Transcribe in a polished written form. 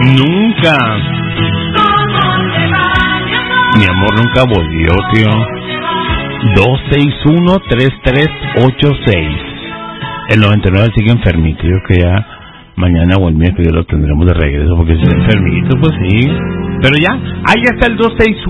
Nunca. Mi amor nunca volvió, tío. 261-3386. El 99 sigue enfermito. Yo que ya mañana o el miércoles lo tendremos de regreso porque si está enfermito, pues sí. Pero ya, ahí está el